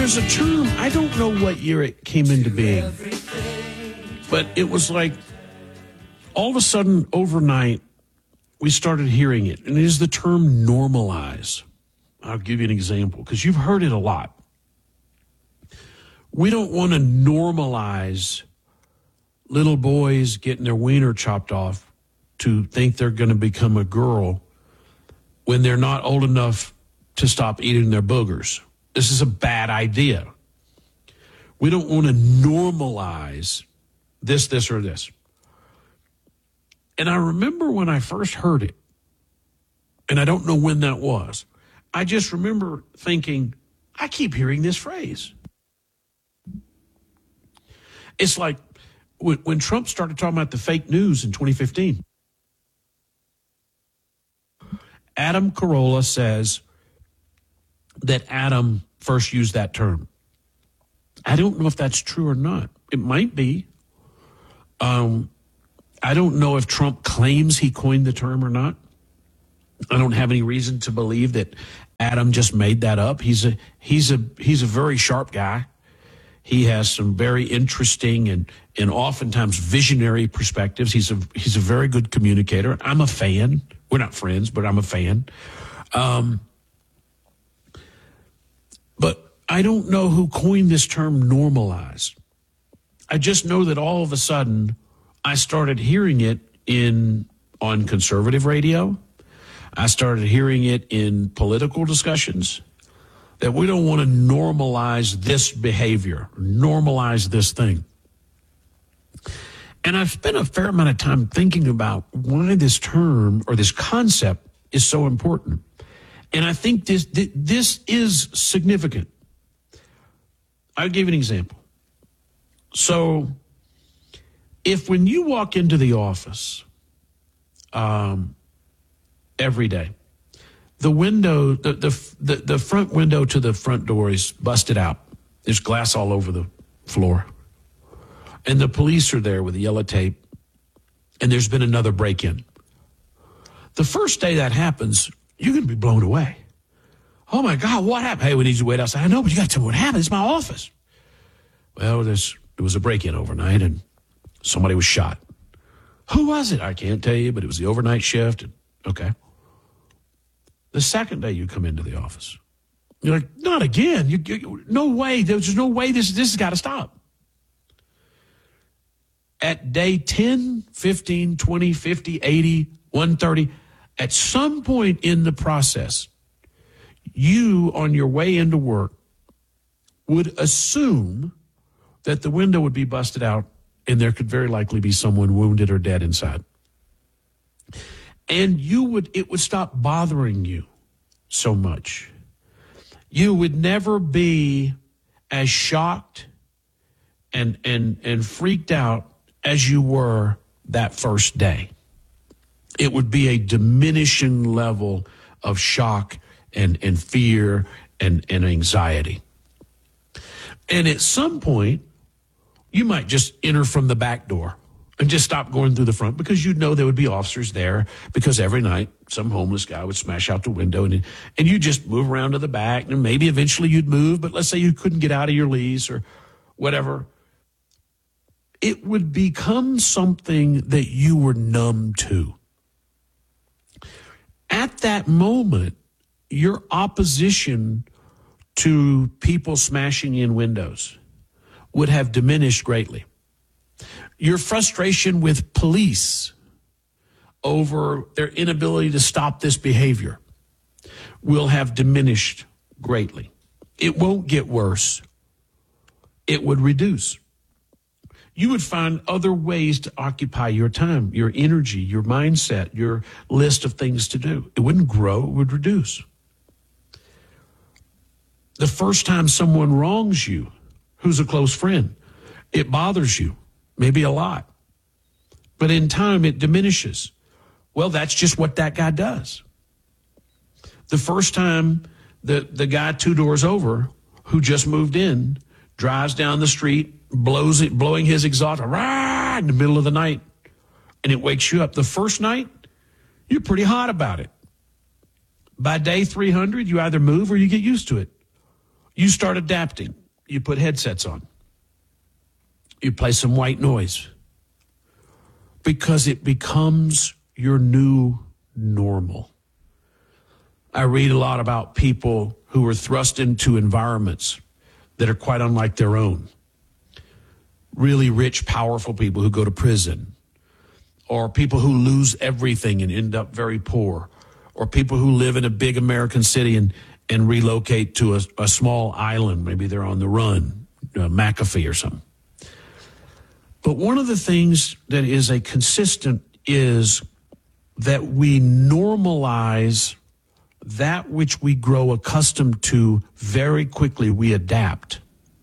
there's a term, I don't know what year it came into being, but it was like all of a sudden overnight we started hearing it, and it is the term normalize. I'll give you an example because you've heard it a lot. We don't want to normalize little boys getting their wiener chopped off to think they're going to become a girl when they're not old enough to stop eating their boogers. This is a bad idea. We don't want to normalize this, or this. And I remember when I first heard it, and I don't know when that was, I just remember thinking, I keep hearing this phrase. It's like when Trump started talking about the fake news in 2015. Adam Carolla says that Adam first used that term. I don't know if that's true or not. It might be. I don't know if Trump claims he coined the term or not. I don't have any reason to believe that Adam just made that up. He's a very sharp guy. He has some very interesting and oftentimes visionary perspectives. He's a very good communicator. I'm a fan. We're not friends, but I'm a fan. But I don't know who coined this term normalize. I just know that all of a sudden I started hearing it on conservative radio. I started hearing it in political discussions, that we don't want to normalize this behavior, normalize this thing. And I've spent a fair amount of time thinking about why this term or this concept is so important. And I think this is significant. I'll give you an example. So if when you walk into the office every day, the window, the front window to the front door is busted out. There's glass all over the floor. And the police are there with the yellow tape, and there's been another break-in. The first day that happens, you're going to be blown away. Oh, my God, what happened? Hey, we need you to wait outside. I know, but you got to tell me what happened. It's my office. Well, there was a break-in overnight, and somebody was shot. Who was it? I can't tell you, but it was the overnight shift. Okay. The second day you come into the office, you're like, not again. No way. There's no way this has got to stop. At day 10, 15, 20, 50, 80, 130, at some point in the process, you, on your way into work, would assume that the window would be busted out and there could very likely be someone wounded or dead inside. And it would stop bothering you so much. You would never be as shocked and freaked out as you were that first day. It would be a diminishing level of shock and fear and anxiety. And at some point, you might just enter from the back door and just stop going through the front because you'd know there would be officers there, because every night some homeless guy would smash out the window and you just move around to the back, and maybe eventually you'd move, but let's say you couldn't get out of your lease or whatever. It would become something that you were numb to. At that moment, your opposition to people smashing in windows would have diminished greatly. Your frustration with police over their inability to stop this behavior will have diminished greatly. It won't get worse. It would reduce. You would find other ways to occupy your time, your energy, your mindset, your list of things to do. It wouldn't grow, it would reduce. The first time someone wrongs you, who's a close friend, it bothers you, maybe a lot. But in time, it diminishes. Well, that's just what that guy does. The first time the guy 2 doors over who just moved in drives down the street, blowing his exhaust right in the middle of the night, and it wakes you up. The first night, you're pretty hot about it. By day 300, you either move or you get used to it. You start adapting. You put headsets on. You play some white noise. Because it becomes your new normal. I read a lot about people who are thrust into environments that are quite unlike their own. Really rich, powerful people who go to prison, or people who lose everything and end up very poor, or people who live in a big American city and relocate to a small island. Maybe they're on the run, McAfee or something. But one of the things that is a consistent is that we normalize that which we grow accustomed to very quickly. We adapt.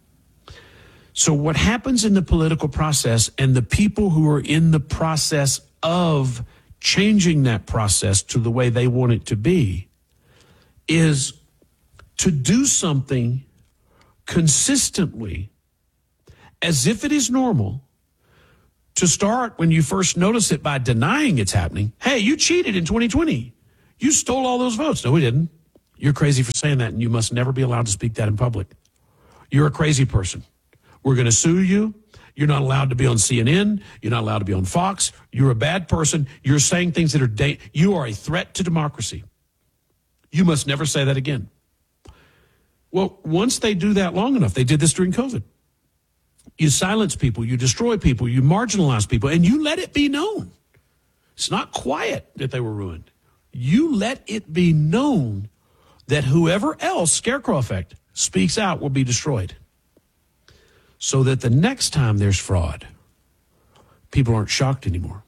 So what happens in the political process, and the people who are in the process of changing that process to the way they want it to be, is to do something consistently as if it is normal. To start when you first notice it by denying it's happening. Hey, you cheated in 2020. You stole all those votes. No, we didn't. You're crazy for saying that, and you must never be allowed to speak that in public. You're a crazy person. We're going to sue you. You're not allowed to be on CNN. You're not allowed to be on Fox. You're a bad person. You're saying things that are you are a threat to democracy. You must never say that again. Well, once they do that long enough, they did this during COVID. You silence people, you destroy people, you marginalize people, and you let it be known. It's not quiet that they were ruined. You let it be known that whoever else, scarecrow effect, speaks out will be destroyed. So that the next time there's fraud, people aren't shocked anymore.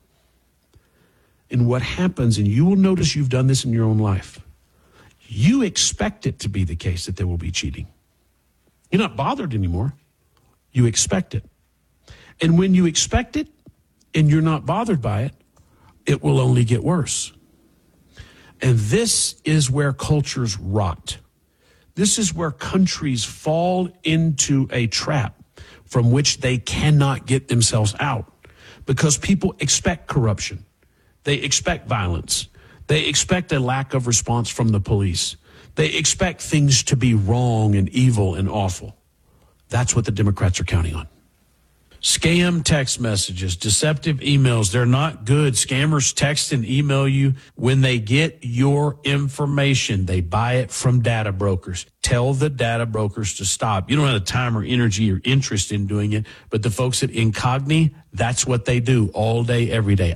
And what happens, and you will notice you've done this in your own life, you expect it to be the case that there will be cheating. You're not bothered anymore. You expect it. And when you expect it and you're not bothered by it, it will only get worse. And this is where cultures rot. This is where countries fall into a trap from which they cannot get themselves out, because people expect corruption. They expect violence. They expect a lack of response from the police. They expect things to be wrong and evil and awful. That's what the Democrats are counting on. Scam text messages, deceptive emails, they're not good. Scammers text and email you when they get your information. They buy it from data brokers. Tell the data brokers to stop. You don't have the time or energy or interest in doing it, but the folks at Incogni, that's what they do all day, every day.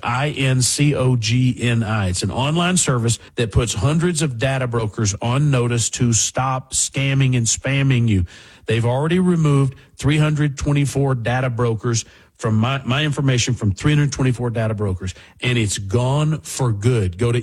INCOGNI. It's an online service that puts hundreds of data brokers on notice to stop scamming and spamming you. They've already removed 324 data brokers from my information from 324 data brokers, and it's gone for good. Go to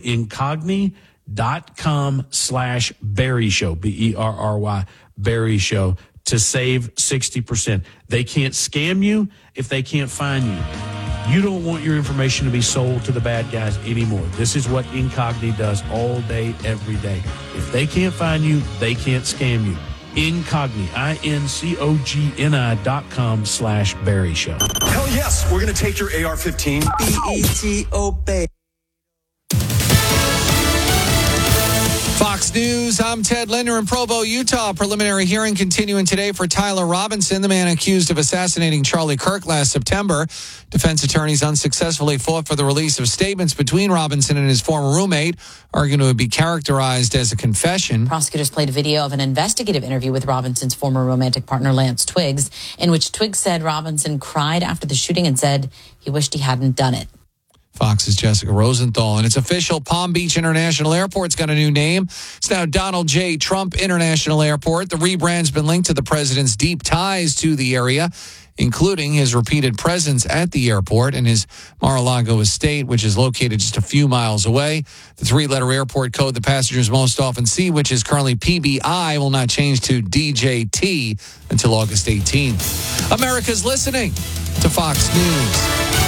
incogni.com/Berry Show, BERRY, Berry Show, to save 60%. They can't scam you if they can't find you. You don't want your information to be sold to the bad guys anymore. This is what Incogni does all day, every day. If they can't find you, they can't scam you. Incogni, INCOGNI.com/Berry Show. Hell yes, we're going to take your AR-15. BETO. Fox News, I'm Ted Linder in Provo, Utah. Preliminary hearing continuing today for Tyler Robinson, the man accused of assassinating Charlie Kirk last September. Defense attorneys unsuccessfully fought for the release of statements between Robinson and his former roommate, arguing it would be characterized as a confession. Prosecutors played a video of an investigative interview with Robinson's former romantic partner, Lance Twiggs, in which Twiggs said Robinson cried after the shooting and said he wished he hadn't done it. Fox's Jessica Rosenthal. And it's official, Palm Beach International Airport's got a new name. It's now Donald J. Trump International Airport. The rebrand's been linked to the president's deep ties to the area, including his repeated presence at the airport and his Mar-a-Lago estate, which is located just a few miles away. The three-letter airport code the passengers most often see, which is currently PBI, will not change to DJT until August 18th. America's listening to Fox News.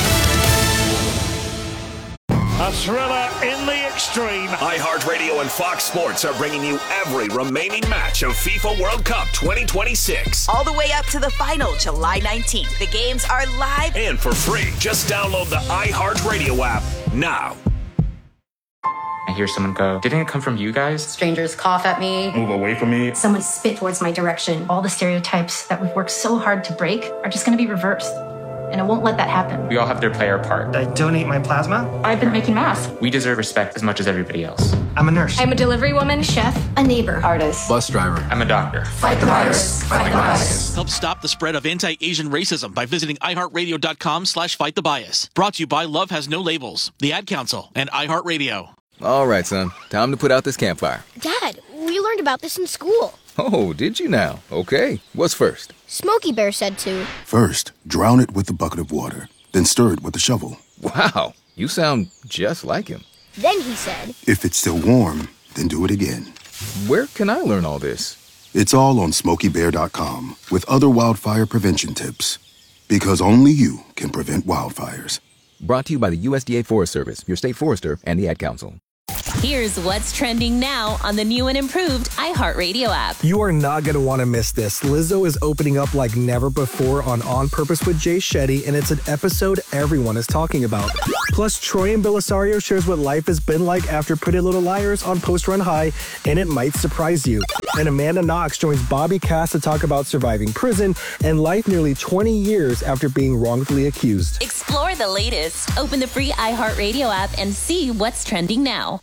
A thriller in the extreme. iHeartRadio and Fox Sports are bringing you every remaining match of FIFA World Cup 2026. All the way up to the final, July 19th. The games are live and for free. Just download the iHeartRadio app now. I hear someone go, "Didn't it come from you guys?" Strangers cough at me. Move away from me. Someone spit towards my direction. All the stereotypes that we've worked so hard to break are just going to be reversed. And I won't let that happen. We all have to play our part. I donate my plasma. I've been making masks. We deserve respect as much as everybody else. I'm a nurse. I'm a delivery woman, chef, a neighbor, Artist. Bus driver. I'm a doctor. Fight the virus. Fight the bias. Help stop the spread of anti-Asian racism by visiting iHeartRadio.com/fightthebias. Brought to you by Love Has No Labels, the Ad Council, and iHeartRadio. All right, son. Time to put out this campfire. Dad, we learned about this in school. Oh, did you now? Okay. What's first? Smokey Bear said to. First, drown it with a bucket of water, then stir it with a shovel. Wow, you sound just like him. Then he said, If it's still warm, then do it again. Where can I learn all this? It's all on SmokeyBear.com with other wildfire prevention tips. Because only you can prevent wildfires. Brought to you by the USDA Forest Service, your state forester, and the Ad Council. Here's what's trending now on the new and improved iHeartRadio app. You are not going to want to miss this. Lizzo is opening up like never before on Purpose with Jay Shetty, and it's an episode everyone is talking about. Plus, Troy and Belisario shares what life has been like after Pretty Little Liars on Post Run High, and it might surprise you. And Amanda Knox joins Bobby Cass to talk about surviving prison and life nearly 20 years after being wrongfully accused. Explore the latest. Open the free iHeartRadio app and see what's trending now.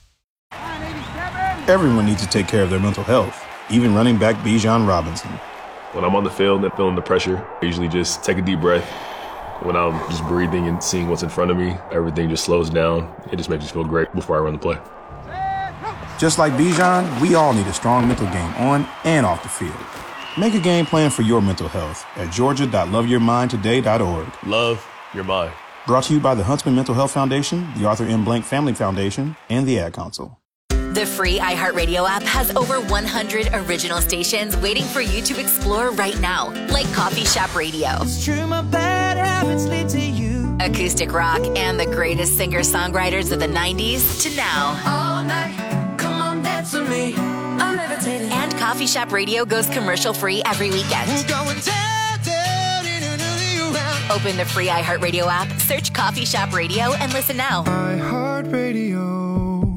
Everyone needs to take care of their mental health, even running back Bijan Robinson. When I'm on the field and feeling the pressure, I usually just take a deep breath. When I'm just breathing and seeing what's in front of me, everything just slows down. It just makes me feel great before I run the play. Just like Bijan, we all need a strong mental game on and off the field. Make a game plan for your mental health at georgia.loveyourmindtoday.org. Love your mind. Brought to you by the Huntsman Mental Health Foundation, the Arthur M. Blank Family Foundation, and the Ad Council. The free iHeartRadio app has over 100 original stations waiting for you to explore right now, like Coffee Shop Radio, It's true, my bad habits lead to you. acoustic rock, and the greatest singer-songwriters of the 90s to now. All night, come on, dance with me. I'm levitating. And Coffee Shop Radio goes commercial-free every weekend. We're going down, down, around. Open the free iHeartRadio app, search Coffee Shop Radio, and listen now. iHeartRadio.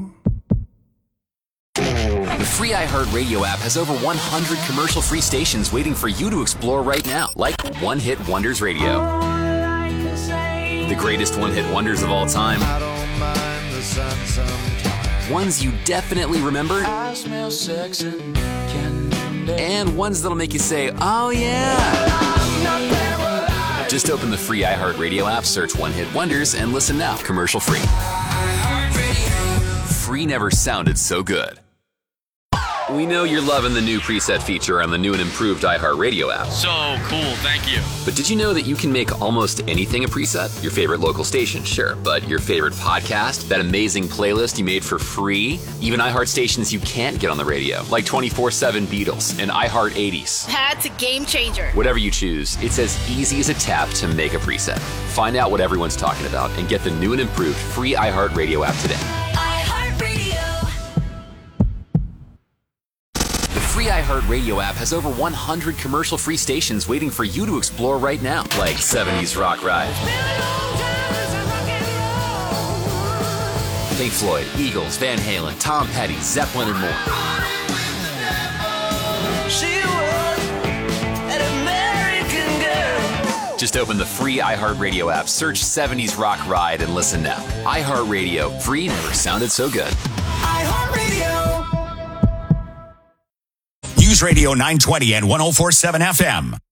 The free iHeartRadio app has over 100 commercial-free stations waiting for you to explore right now, like One Hit Wonders Radio. The greatest one-hit wonders of all time. I don't mind the sun sometimes. Ones you definitely remember. I smell sex and candy. And ones that'll make you say, oh yeah. Just open the free iHeartRadio app, search One Hit Wonders, and listen now, commercial-free. Free never sounded so good. We know you're loving the new preset feature on the new and improved iHeartRadio app. So cool, thank you. But did you know that you can make almost anything a preset? Your favorite local station, sure, but your favorite podcast, that amazing playlist you made for free, even iHeart stations you can't get on the radio, like 24/7 Beatles and iHeart 80s. That's a game changer. Whatever you choose, it's as easy as a tap to make a preset. Find out what everyone's talking about and get the new and improved free iHeartRadio app today. The free iHeartRadio app has over 100 commercial-free stations waiting for you to explore right now, like 70s Rock Ride, Pink Floyd, Eagles, Van Halen, Tom Petty, Zeppelin, and more. She was an American girl. Just open the free iHeartRadio app, search 70s Rock Ride, and listen now. iHeartRadio, free never sounded so good. iHeartRadio. News Radio 920 and 104.7 FM.